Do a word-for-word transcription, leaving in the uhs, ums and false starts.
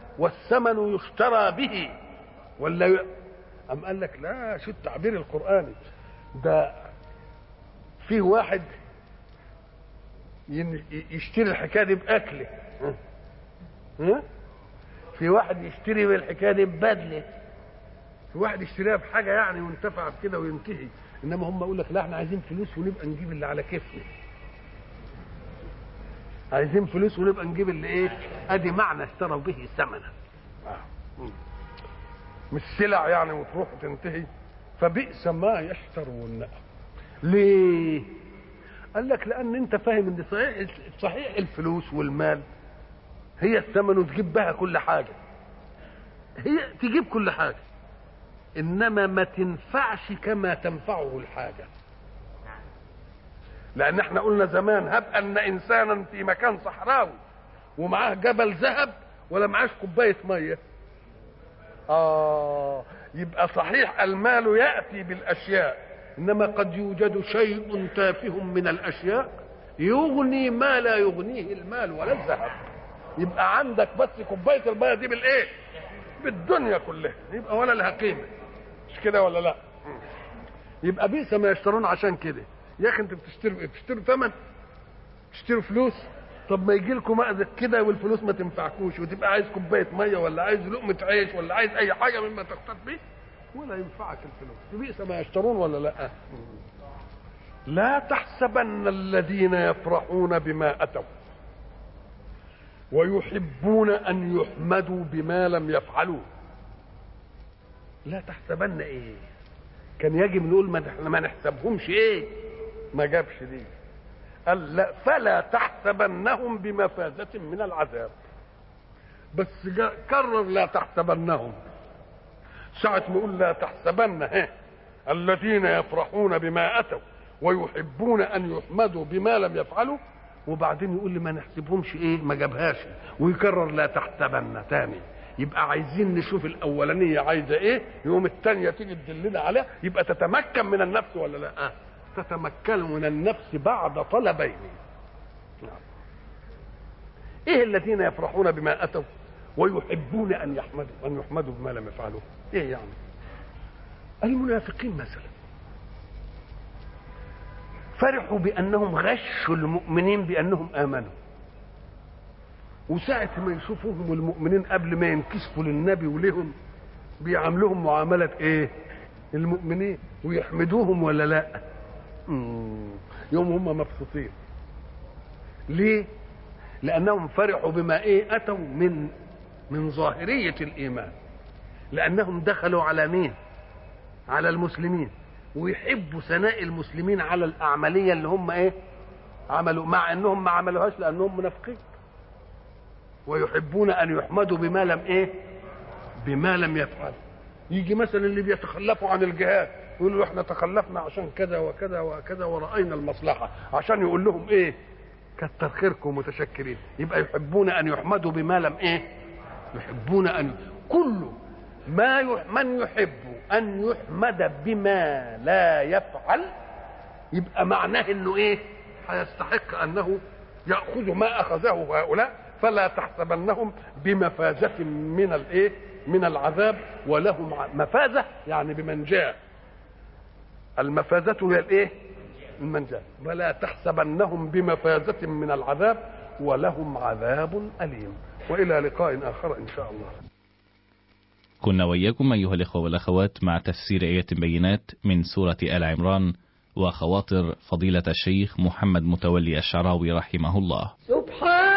والثمن يشترى به ولا ي... أم قال لك لا، شو التعبير القرآني ده؟ فيه واحد يشتري الحكايه دي باكله، ها؟ في واحد يشتري بالحكايه دي ببدله، في واحد يشتريها بحاجه يعني وينتفع بكده وينتهي. انما هم يقول لك لا، احنا عايزين فلوس ونبقى نجيب اللي على كيفنا، عايزين فلوس ونبقى نجيب اللي ايه. ادي معنى اشتروا به ثمنا، مش سلع يعني وتروح وتنتهي. فبئس ما يشترون. ليه؟ قال لك لان انت فاهم ان صحيح صحيح الفلوس والمال هي الثمن وتجيب بها كل حاجه، هي تجيب كل حاجه، انما ما تنفعش كما تنفعه الحاجه. لان احنا قلنا زمان هب ان انسانا في مكان صحراوي ومعاه جبل ذهب ولا معاش كوبايه ميه، اه يبقى صحيح المال ياتي بالاشياء، انما قد يوجد شيء تافه من الاشياء يغني ما لا يغنيه المال ولا الذهب. يبقى عندك بس كوبايه الميه دي بالايه؟ بالدنيا كلها، يبقى ولا لها قيمه، مش كده ولا لا؟ يبقى بئس ما يشترون. عشان كده يا اخي انتوا بتشتروا ايه؟ بتشتروا ثمن، بتشتروا فلوس. طب ما يجي لكم مأذك كده والفلوس ما تنفعكوش وتبقى عايز كوبايه ميه ولا عايز لقمه عيش ولا عايز اي حاجه مما تقتات به ولا ينفعك الفلوس. بئس ما يشترون ولا لا؟ لا تحسبن الذين يفرحون بما اتوا ويحبون ان يحمدوا بما لم يفعلوا. لا تحسبن ايه؟ كان يجب نقول ما نحسبهمش ايه؟ ما جابش دي، قال لا فلا تحسبنهم بمفازة من العذاب، بس كرر لا تحسبنهم. ساعة ما يقول لا تحسبن ها الذين يفرحون بما أتوا ويحبون أن يحمدوا بما لم يفعلوا، وبعدين يقول لي ما نحسبهمش ايه؟ ما جابهاش، ويكرر لا تحسبن تاني. يبقى عايزين نشوف الاولانيه عايزه ايه، يوم الثانيه تيجي تدلنا عليها، يبقى تتمكن من النفس ولا لا؟ آه. تتمكن من النفس بعد طلبين. نعم. ايه الذين يفرحون بما اتوا ويحبون ان يحمدوا ان يحمدوا بما لم يفعلوا؟ ايه يعني؟ المنافقين مثلا فرحوا بانهم غشوا المؤمنين بانهم امنوا، وساعة ما يشوفوهم المؤمنين قبل ما ينكسفوا للنبي ولهم بيعاملوهم معاملة ايه؟ المؤمنين، ويحمدوهم ولا لا؟ مم. يوم هم مبسوطين. ليه؟ لأنهم فرحوا بما ايه؟ أتوا من من ظاهرية الإيمان، لأنهم دخلوا على مين؟ على المسلمين، ويحبوا ثناء المسلمين على الأعمالية اللي هم ايه؟ عملوا، مع أنهم ما عملوهاش لأنهم منافقين. ويحبون ان يحمدوا بما لم ايه؟ بما لم يفعل. يجي مثلا اللي بيتخلفوا عن الجهاد يقولوا احنا تخلفنا عشان كذا وكذا وكذا ورأينا المصلحة، عشان يقول لهم ايه؟ كتر خيركم متشكرين. يبقى يحبون ان يحمدوا بما لم ايه؟ يحبون ان كل ما يح... من يحب ان يحمد بما لا يفعل، يبقى معناه انه ايه؟ هيستحق انه يأخذ ما اخذه هؤلاء. فلا تحسبنهم بمفازة من الايه؟ من العذاب، ولهم مفازة يعني بمنجاة. المفازة هي الايه؟ المنجاة. ولا تحسبنهم بمفازة من العذاب ولهم عذاب أليم. وإلى لقاء آخر إن شاء الله. كنا وإياكم أيها الإخوة والأخوات مع تفسير آية بينات من سورة آل عمران وخواطر فضيلة الشيخ محمد متولي الشعراوي رحمه الله. سبحان